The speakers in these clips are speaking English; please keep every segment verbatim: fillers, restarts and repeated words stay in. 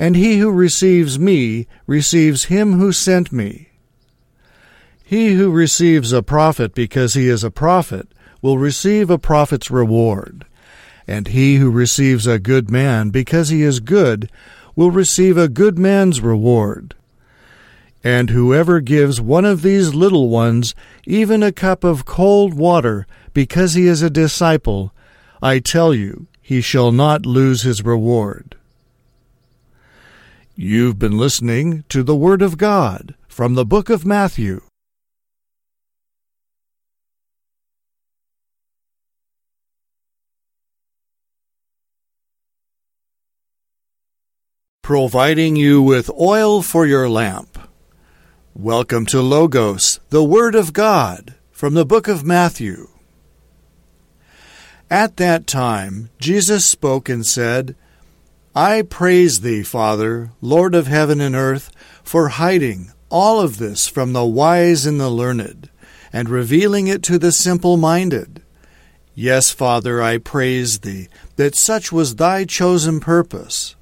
and he who receives me receives him who sent me. He who receives a prophet because he is a prophet will receive a prophet's reward, and he who receives a good man because he is good will receive a good man's reward. And whoever gives one of these little ones even a cup of cold water because he is a disciple, I tell you, he shall not lose his reward." You've been listening to the Word of God from the book of Matthew. Providing you with oil for your lamp. Welcome to Logos, the Word of God, from the book of Matthew. At that time, Jesus spoke and said, "I praise thee, Father, Lord of heaven and earth, for hiding all of this from the wise and the learned, and revealing it to the simple-minded. Yes, Father, I praise thee, that such was thy chosen purpose.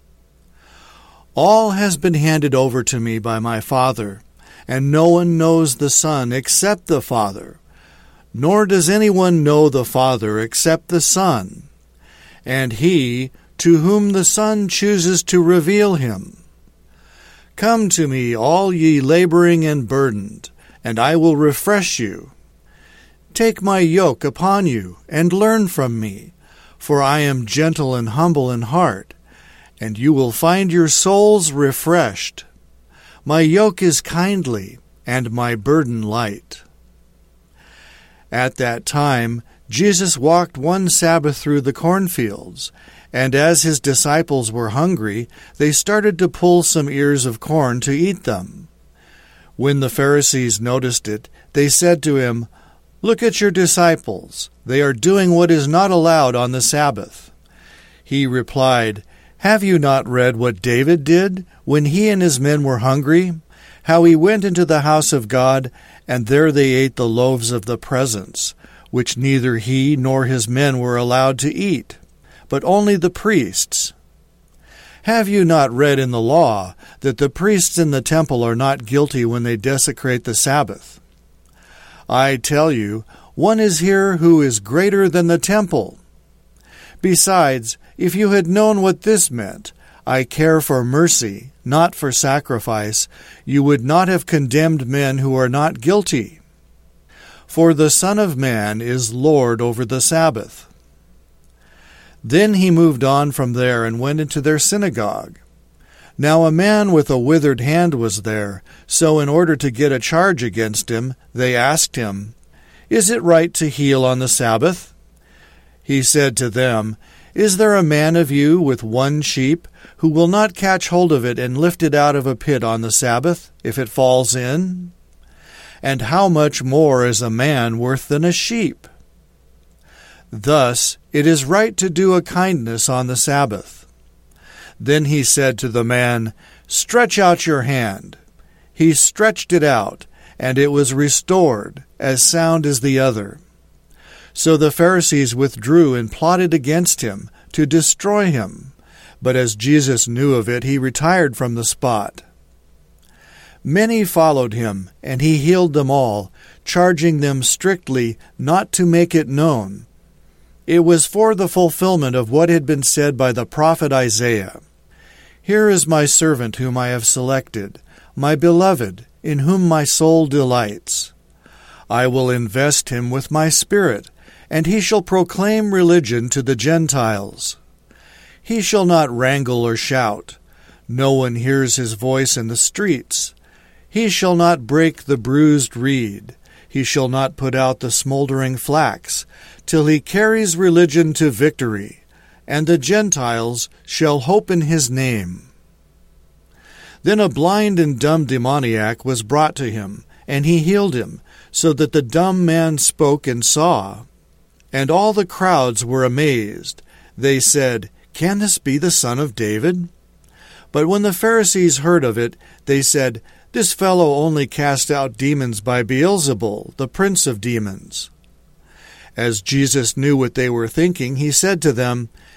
All has been handed over to me by my Father, and no one knows the Son except the Father, nor does anyone know the Father except the Son, and he to whom the Son chooses to reveal him. Come to me, all ye laboring and burdened, and I will refresh you. Take my yoke upon you, and learn from me, for I am gentle and humble in heart, and you will find your souls refreshed. My yoke is kindly, and my burden light." At that time, Jesus walked one Sabbath through the cornfields, and as his disciples were hungry, they started to pull some ears of corn to eat them. When the Pharisees noticed it, they said to him, "Look at your disciples. They are doing what is not allowed on the Sabbath." He replied, "Have you not read what David did when he and his men were hungry? How he went into the house of God, and there they ate the loaves of the presence, which neither he nor his men were allowed to eat, but only the priests. Have you not read in the law that the priests in the temple are not guilty when they desecrate the Sabbath? I tell you, one is here who is greater than the temple. Besides, if you had known what this meant, 'I care for mercy, not for sacrifice,' you would not have condemned men who are not guilty. For the Son of Man is Lord over the Sabbath." Then he moved on from there and went into their synagogue. Now a man with a withered hand was there, so in order to get a charge against him, they asked him, "Is it right to heal on the Sabbath?" He said to them, "Is there a man of you with one sheep who will not catch hold of it and lift it out of a pit on the Sabbath, if it falls in? And how much more is a man worth than a sheep? Thus it is right to do a kindness on the Sabbath." Then he said to the man, "Stretch out your hand." He stretched it out, and it was restored, as sound as the other. So the Pharisees withdrew and plotted against him, to destroy him. But as Jesus knew of it, he retired from the spot. Many followed him, and he healed them all, charging them strictly not to make it known. It was for the fulfillment of what had been said by the prophet Isaiah. "Here is my servant whom I have selected, my beloved, in whom my soul delights. I will invest him with my spirit, and he shall proclaim religion to the Gentiles. He shall not wrangle or shout. No one hears his voice in the streets. He shall not break the bruised reed. He shall not put out the smoldering flax, till he carries religion to victory, and the Gentiles shall hope in his name." Then a blind and dumb demoniac was brought to him, and he healed him, so that the dumb man spoke and saw. And all the crowds were amazed. They said, "Can this be the son of David?" But when the Pharisees heard of it, they said, "This fellow only cast out demons by Beelzebul, the prince of demons." As Jesus knew what they were thinking, he said to them,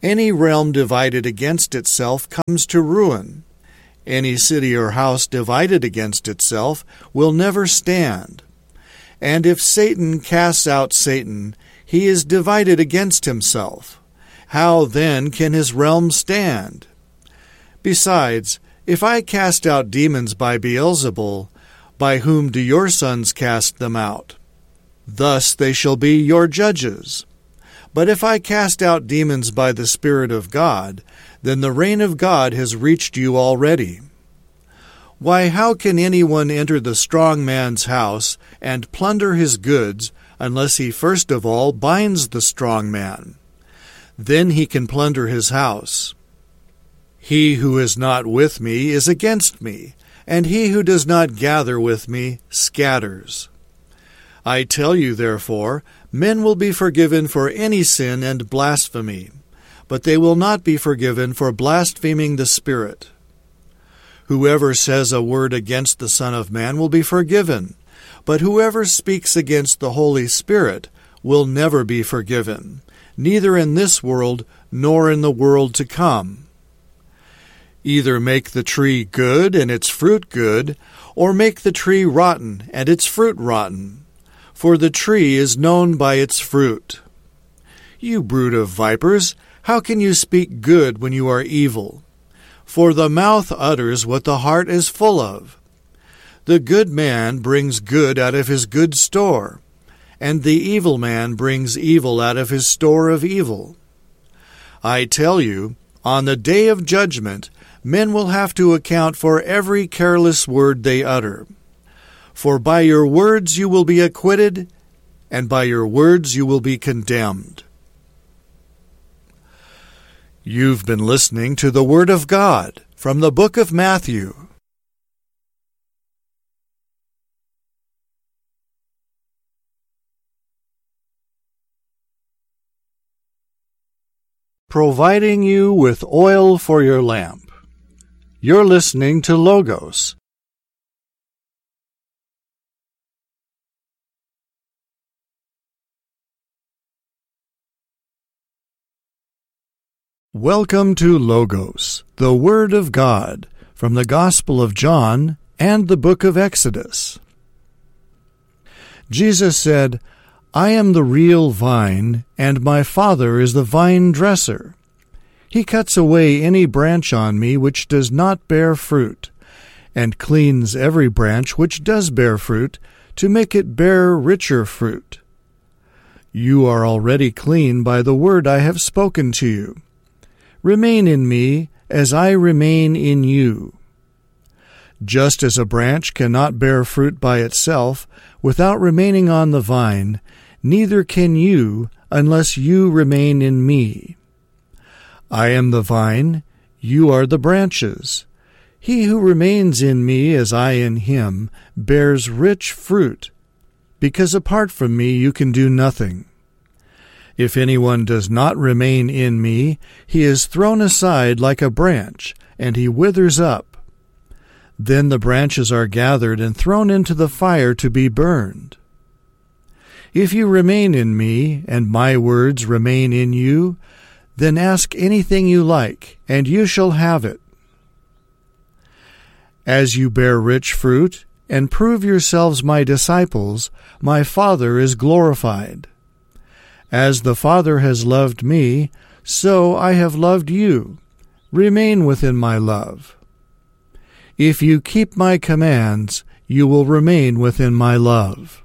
Any realm divided against itself comes to ruin. Any city or house divided against itself will never stand. And if Satan casts out Satan, he is divided against himself. How then can his realm stand? Besides, if I cast out demons by Beelzebul, by whom do your sons cast them out? Thus they shall be your judges. But if I cast out demons by the Spirit of God, then the reign of God has reached you already. Why, how can anyone enter the strong man's house and plunder his goods unless he first of all binds the strong man? Then he can plunder his house. He who is not with me is against me, and he who does not gather with me scatters. I tell you, therefore, men will be forgiven for any sin and blasphemy, but they will not be forgiven for blaspheming the Spirit. Whoever says a word against the Son of Man will be forgiven, but whoever speaks against the Holy Spirit will never be forgiven, neither in this world nor in the world to come. Either make the tree good and its fruit good, or make the tree rotten and its fruit rotten. For the tree is known by its fruit. You brood of vipers, how can you speak good when you are evil? For the mouth utters what the heart is full of. The good man brings good out of his good store, and the evil man brings evil out of his store of evil. I tell you, on the day of judgment, men will have to account for every careless word they utter. For by your words you will be acquitted, and by your words you will be condemned. You've been listening to the Word of God from the book of Matthew. Providing you with oil for your lamp. You're listening to Logos. Welcome to Logos, the Word of God, from the Gospel of John and the book of Exodus. Jesus said, I am the real vine, and my Father is the vine dresser. He cuts away any branch on me which does not bear fruit, and cleans every branch which does bear fruit, to make it bear richer fruit. You are already clean by the word I have spoken to you. Remain in me, as I remain in you. Just as a branch cannot bear fruit by itself without remaining on the vine, neither can you unless you remain in me. I am the vine, you are the branches. He who remains in me as I in him bears rich fruit, because apart from me you can do nothing. If anyone does not remain in me, he is thrown aside like a branch, and he withers up. Then the branches are gathered and thrown into the fire to be burned. If you remain in me, and my words remain in you, then ask anything you like, and you shall have it. As you bear rich fruit, and prove yourselves my disciples, my Father is glorified. As the Father has loved me, so I have loved you. Remain within my love. If you keep my commands, you will remain within my love.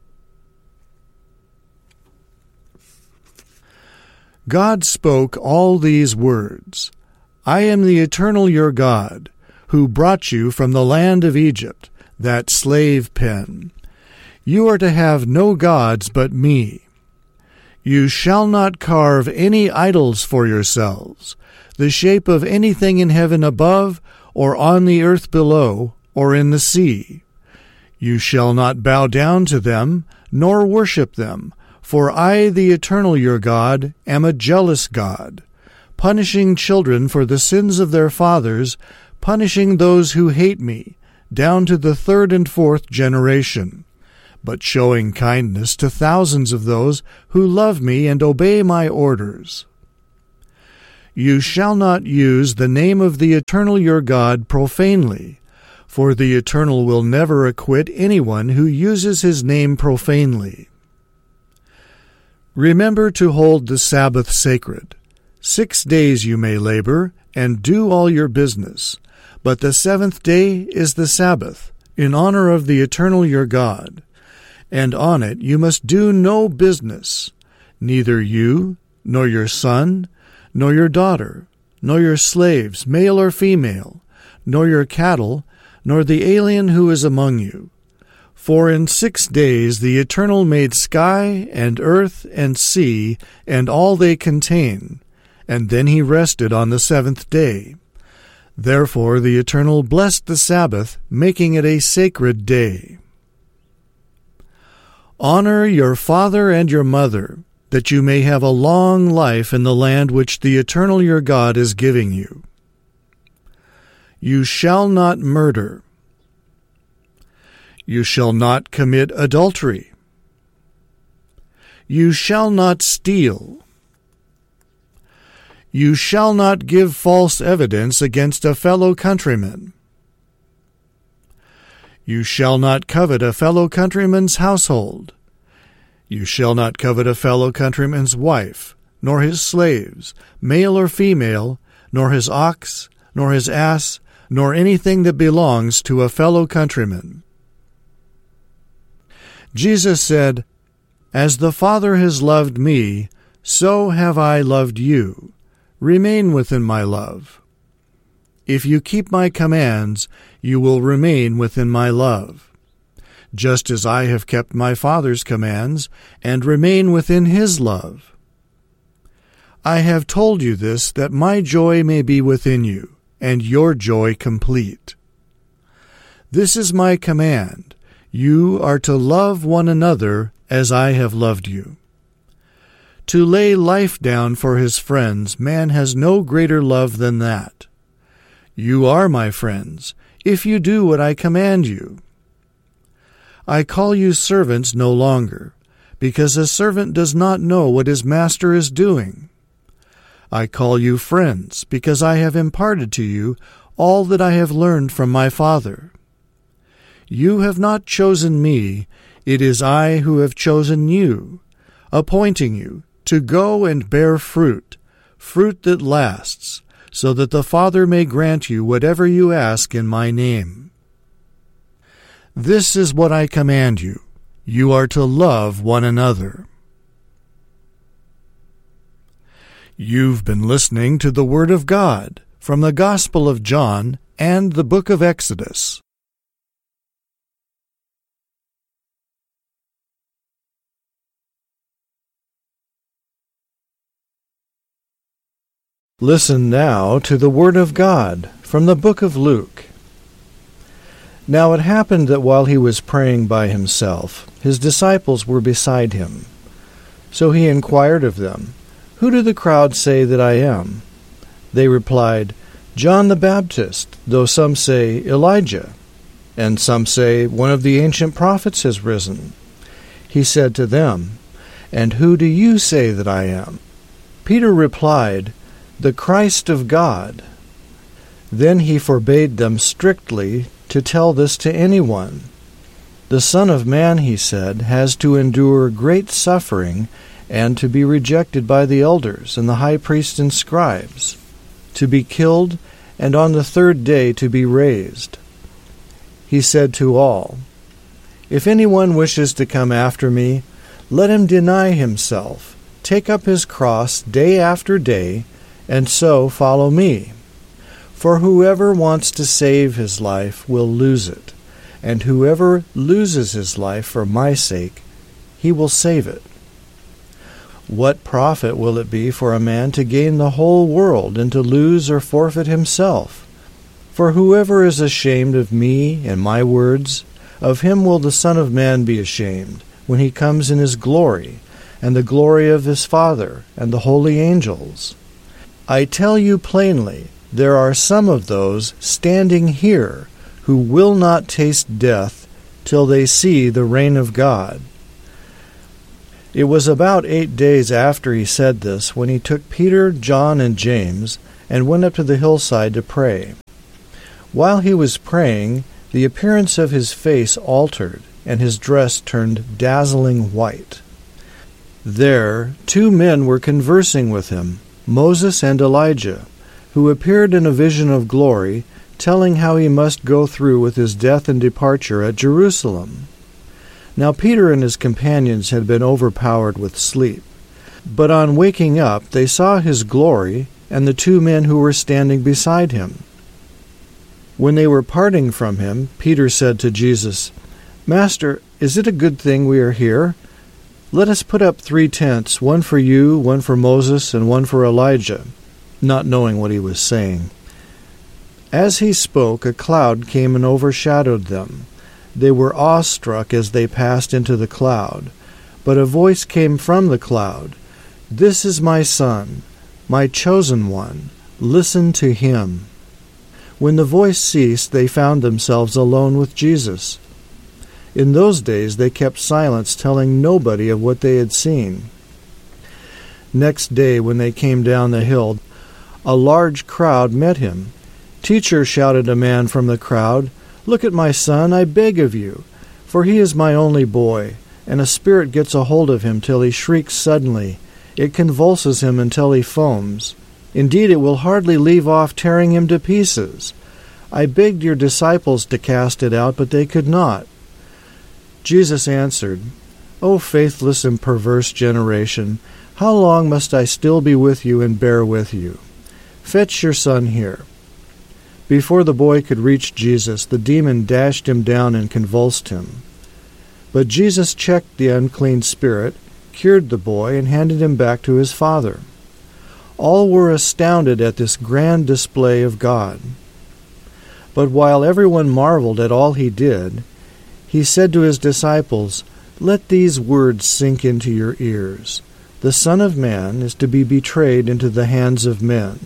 God spoke all these words. I am the eternal your God, who brought you from the land of Egypt, that slave pen. You are to have no gods but me. You shall not carve any idols for yourselves, the shape of anything in heaven above, or on the earth below, or in the sea. You shall not bow down to them, nor worship them, for I, the eternal your God, am a jealous God, punishing children for the sins of their fathers, punishing those who hate me, down to the third and fourth generation, but showing kindness to thousands of those who love me and obey my orders. You shall not use the name of the Eternal your God profanely, for the Eternal will never acquit anyone who uses his name profanely. Remember to hold the Sabbath sacred. Six days you may labor, and do all your business, but the seventh day is the Sabbath, in honor of the Eternal your God. And on it you must do no business, neither you, nor your son, nor your daughter, nor your slaves, male or female, nor your cattle, nor the alien who is among you. For in six days the Eternal made sky and earth and sea and all they contain, and then he rested on the seventh day. Therefore the Eternal blessed the Sabbath, making it a sacred day. Honor your father and your mother, that you may have a long life in the land which the Eternal your God is giving you. You shall not murder. You shall not commit adultery. You shall not steal. You shall not give false evidence against a fellow countryman. You shall not covet a fellow countryman's household. You shall not covet a fellow countryman's wife, nor his slaves, male or female, nor his ox, nor his ass, nor anything that belongs to a fellow countryman. Jesus said, As the Father has loved me, so have I loved you. Remain within my love. If you keep my commands, you will remain within my love, just as I have kept my Father's commands and remain within his love. I have told you this, that my joy may be within you, and your joy complete. This is my command. You are to love one another as I have loved you. To lay life down for his friends, man has no greater love than that. You are my friends, if you do what I command you. I call you servants no longer, because a servant does not know what his master is doing. I call you friends, because I have imparted to you all that I have learned from my Father. You have not chosen me, it is I who have chosen you, appointing you to go and bear fruit, fruit that lasts, so that the Father may grant you whatever you ask in my name. This is what I command you. You are to love one another. You've been listening to the Word of God from the Gospel of John and the Book of Exodus. Listen now to the Word of God from the Book of Luke. Now it happened that while he was praying by himself, his disciples were beside him. So he inquired of them, Who do the crowd say that I am? They replied, John the Baptist, though some say Elijah, and some say one of the ancient prophets has risen. He said to them, And who do you say that I am? Peter replied, The Christ of God. Then he forbade them strictly to tell this to anyone. The Son of Man, he said, has to endure great suffering and to be rejected by the elders and the high priests and scribes, to be killed, and on the third day to be raised. He said to all, If anyone wishes to come after me, let him deny himself, take up his cross day after day, and so follow me. For whoever wants to save his life will lose it, and whoever loses his life for my sake, he will save it. What profit will it be for a man to gain the whole world and to lose or forfeit himself? For whoever is ashamed of me and my words, of him will the Son of Man be ashamed, when he comes in his glory, and the glory of his Father, and the holy angels. I tell you plainly, there are some of those standing here who will not taste death till they see the reign of God. It was about eight days after he said this when he took Peter, John, and James and went up to the hillside to pray. While he was praying, the appearance of his face altered, and his dress turned dazzling white. There two men were conversing with him, Moses and Elijah, who appeared in a vision of glory, telling how he must go through with his death and departure at Jerusalem. Now Peter and his companions had been overpowered with sleep, but on waking up they saw his glory and the two men who were standing beside him. When they were parting from him, Peter said to Jesus, "Master, is it a good thing we are here? Let us put up three tents, one for you, one for Moses, and one for Elijah," not knowing what he was saying. As he spoke, a cloud came and overshadowed them. They were awestruck as they passed into the cloud. But a voice came from the cloud, "This is my Son, my chosen one. Listen to him." When the voice ceased, they found themselves alone with Jesus. In those days they kept silence, telling nobody of what they had seen. Next day, when they came down the hill, a large crowd met him. "Teacher," shouted a man from the crowd, "look at my son, I beg of you, for he is my only boy, and a spirit gets a hold of him till he shrieks suddenly. It convulses him until he foams. Indeed, it will hardly leave off tearing him to pieces. I begged your disciples to cast it out, but they could not." Jesus answered, "O faithless and perverse generation, how long must I still be with you and bear with you? Fetch your son here." Before the boy could reach Jesus, the demon dashed him down and convulsed him. But Jesus checked the unclean spirit, cured the boy, and handed him back to his father. All were astounded at this grand display of God. But while everyone marveled at all he did, he said to his disciples, "Let these words sink into your ears. The Son of Man is to be betrayed into the hands of men."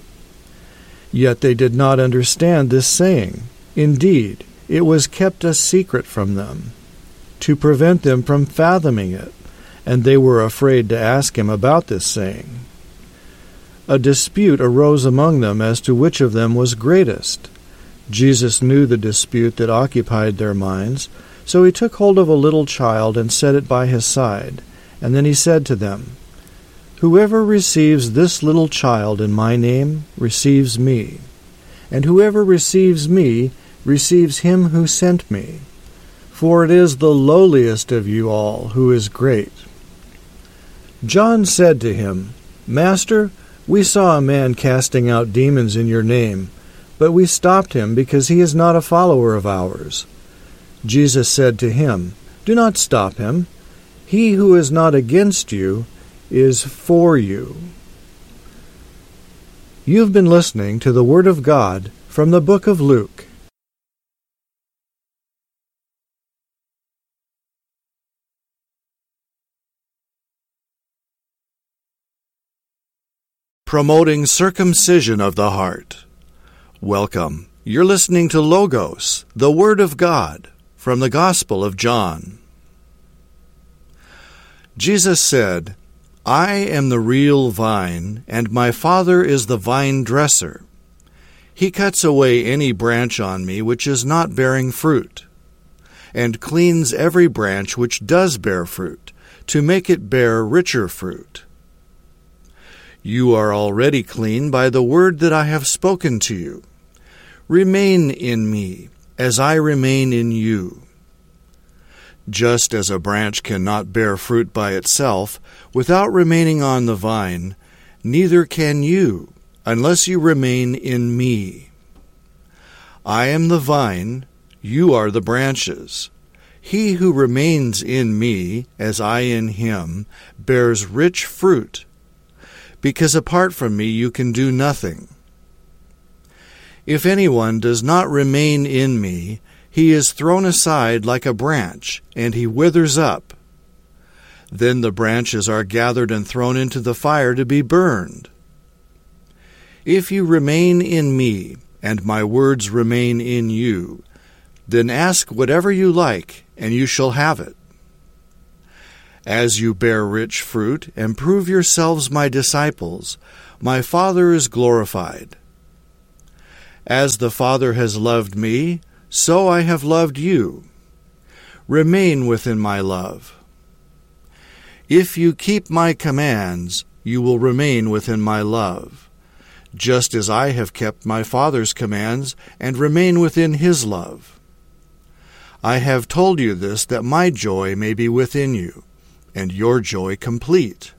Yet they did not understand this saying. Indeed, it was kept a secret from them, to prevent them from fathoming it, and they were afraid to ask him about this saying. A dispute arose among them as to which of them was greatest. Jesus knew the dispute that occupied their minds, so he took hold of a little child and set it by his side, and then he said to them, "Whoever receives this little child in my name receives me, and whoever receives me receives him who sent me. For it is the lowliest of you all who is great." John said to him, "Master, we saw a man casting out demons in your name, but we stopped him because he is not a follower of ours." Jesus said to him, "Do not stop him. He who is not against you is for you." You've been listening to the Word of God from the book of Luke. Promoting circumcision of the heart. Welcome. You're listening to Logos, the Word of God, from the Gospel of John. Jesus said, "I am the real vine, and my Father is the vine dresser. He cuts away any branch on me which is not bearing fruit, and cleans every branch which does bear fruit, to make it bear richer fruit. You are already clean by the word that I have spoken to you. Remain in me, as I remain in you. Just as a branch cannot bear fruit by itself without remaining on the vine, neither can you unless you remain in me. I am the vine, you are the branches. He who remains in me, as I in him, bears rich fruit, because apart from me you can do nothing. If anyone does not remain in me, he is thrown aside like a branch, and he withers up. Then the branches are gathered and thrown into the fire to be burned. If you remain in me, and my words remain in you, then ask whatever you like, and you shall have it. As you bear rich fruit and prove yourselves my disciples, my Father is glorified. As the Father has loved me, so I have loved you. Remain within my love. If you keep my commands, you will remain within my love, just as I have kept my Father's commands and remain within his love. I have told you this, that my joy may be within you, and your joy complete.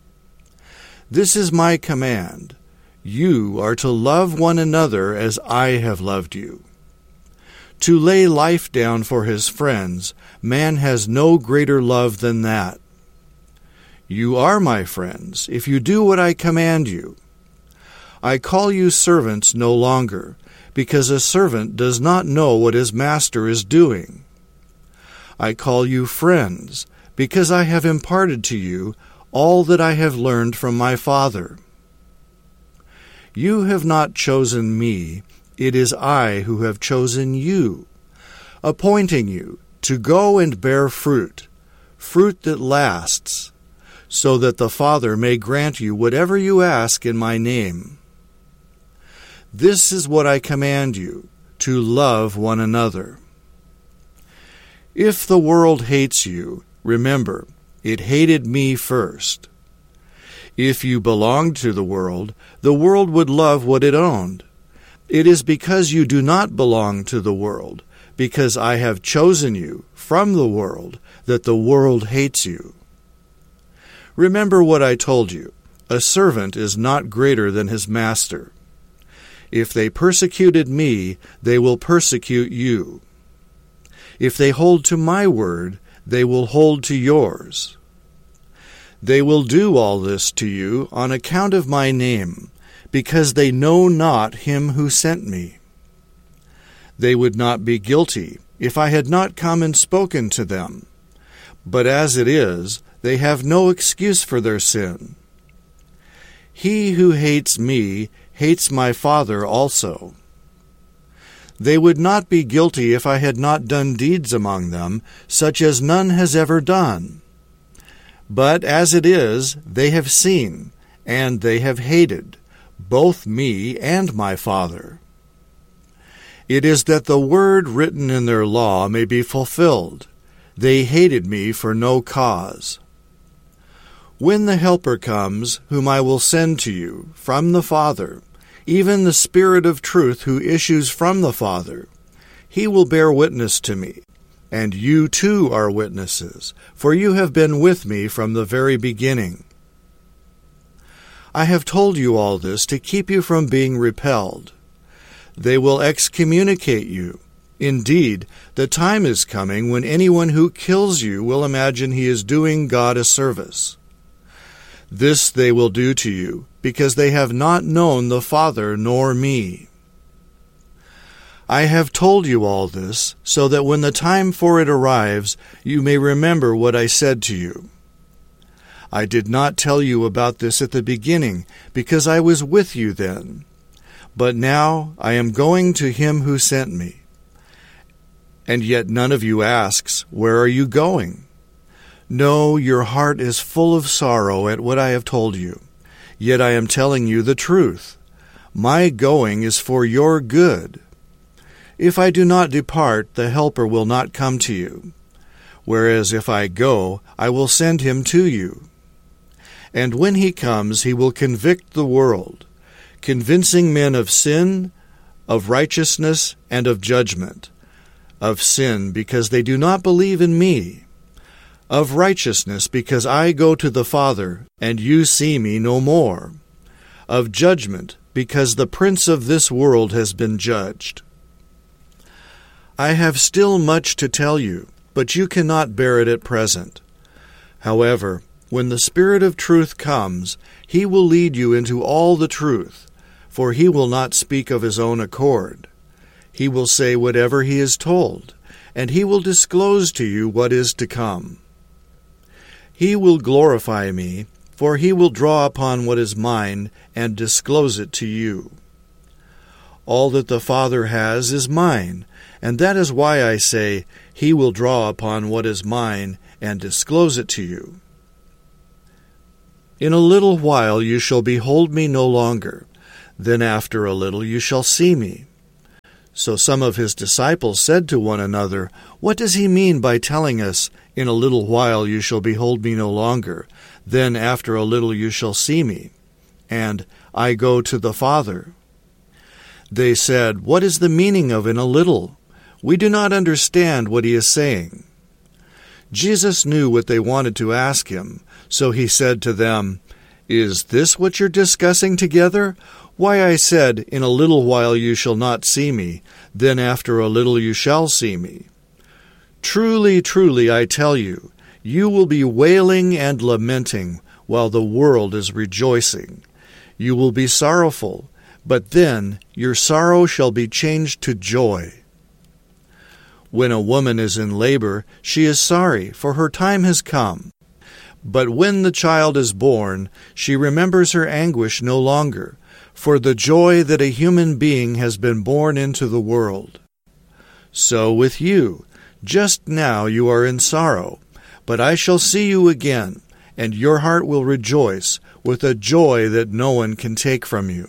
This is my command. You are to love one another as I have loved you. To lay life down for his friends, man has no greater love than that. You are my friends, if you do what I command you. I call you servants no longer, because a servant does not know what his master is doing. I call you friends, because I have imparted to you all that I have learned from my Father. You have not chosen me, it is I who have chosen you, appointing you to go and bear fruit, fruit that lasts, so that the Father may grant you whatever you ask in my name. This is what I command you, to love one another. If the world hates you, remember, it hated me first. If you belonged to the world, the world would love what it owned. It is because you do not belong to the world, because I have chosen you from the world, that the world hates you. Remember what I told you. A servant is not greater than his master. If they persecuted me, they will persecute you. If they hold to my word, they will hold to yours. They will do all this to you on account of my name, because they know not him who sent me. They would not be guilty if I had not come and spoken to them. But as it is, they have no excuse for their sin. He who hates me hates my Father also. They would not be guilty if I had not done deeds among them, such as none has ever done. But as it is, they have seen, and they have hated, both me and my Father. It is that the word written in their law may be fulfilled. They hated me for no cause. When the Helper comes, whom I will send to you from the Father, even the Spirit of truth who issues from the Father, he will bear witness to me. And you too are witnesses, for you have been with me from the very beginning. I have told you all this to keep you from being repelled. They will excommunicate you. Indeed, the time is coming when anyone who kills you will imagine he is doing God a service. This they will do to you, because they have not known the Father nor me. I have told you all this, so that when the time for it arrives, you may remember what I said to you. I did not tell you about this at the beginning, because I was with you then. But now I am going to him who sent me. And yet none of you asks, where are you going? No, your heart is full of sorrow at what I have told you. Yet I am telling you the truth. My going is for your good. If I do not depart, the Helper will not come to you. Whereas if I go, I will send him to you. And when he comes, he will convict the world, convincing men of sin, of righteousness, and of judgment. Of sin, because they do not believe in me. Of righteousness, because I go to the Father, and you see me no more. Of judgment, because the prince of this world has been judged. I have still much to tell you, but you cannot bear it at present. However, when the Spirit of truth comes, he will lead you into all the truth, for he will not speak of his own accord. He will say whatever he is told, and he will disclose to you what is to come. He will glorify me, for he will draw upon what is mine and disclose it to you. All that the Father has is mine, and that is why I say, he will draw upon what is mine and disclose it to you. In a little while you shall behold me no longer. Then after a little you shall see me." So some of his disciples said to one another, "What does he mean by telling us, 'In a little while you shall behold me no longer, then after a little you shall see me,' and 'I go to the Father'?" They said, "What is the meaning of 'in a little'? We do not understand what he is saying." Jesus knew what they wanted to ask him, so he said to them, "Is this what you're discussing together? Why I said, 'In a little while you shall not see me, then after a little you shall see me.' Truly, truly, I tell you, you will be wailing and lamenting while the world is rejoicing. You will be sorrowful, but then your sorrow shall be changed to joy." When a woman is in labor, she is sorry, for her time has come. But when the child is born, she remembers her anguish no longer, for the joy that a human being has been born into the world. So with you, just now you are in sorrow, but I shall see you again, and your heart will rejoice with a joy that no one can take from you.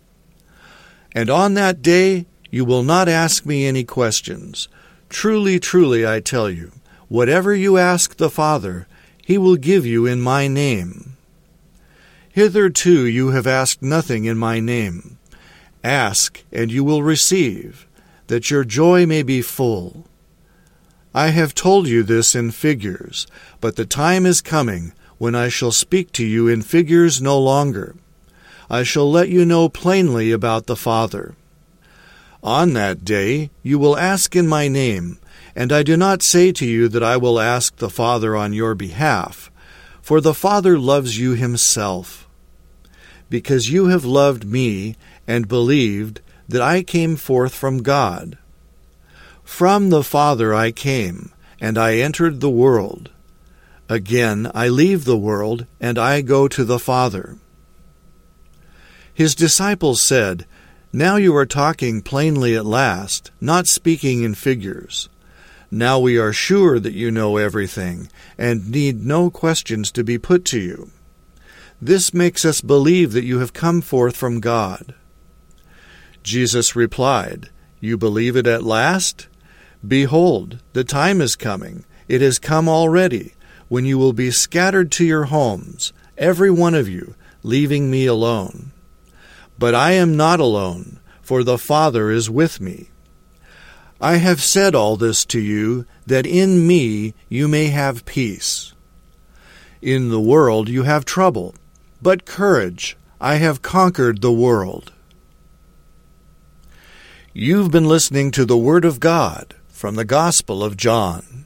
And on that day you will not ask me any questions. Truly, truly, I tell you, whatever you ask the Father, he will give you in my name. Hitherto you have asked nothing in my name. Ask, and you will receive, that your joy may be full. I have told you this in figures, but the time is coming when I shall speak to you in figures no longer. I shall let you know plainly about the Father. On that day you will ask in my name, and I do not say to you that I will ask the Father on your behalf, for the Father loves you himself, because you have loved me and believed that I came forth from God. From the Father I came, and I entered the world. Again I leave the world, and I go to the Father." His disciples said, "Now you are talking plainly at last, not speaking in figures. Now we are sure that you know everything, and need no questions to be put to you. This makes us believe that you have come forth from God." Jesus replied, "You believe it at last? Behold, the time is coming, it has come already, when you will be scattered to your homes, every one of you, leaving me alone. But I am not alone, for the Father is with me. I have said all this to you, that in me you may have peace. In the world you have trouble, but courage, I have conquered the world." You've been listening to the Word of God from the Gospel of John.